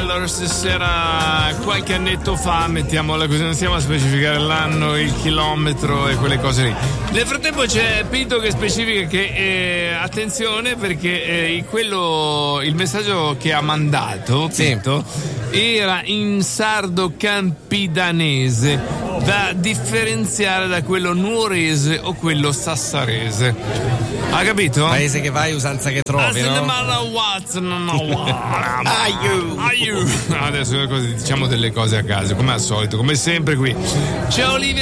allora stasera, qualche annetto fa, mettiamola così, non stiamo a specificare l'anno, il chilometro e quelle cose lì. Nel frattempo c'è Pinto che specifica che attenzione perché il messaggio che ha mandato Pinto era in sardo campidanese, da differenziare da quello nuorese o quello sassarese. Ha capito? Paese che vai, usanza che trovi, no? Adesso diciamo delle cose a caso, come al solito, come sempre qui. C'è Olivia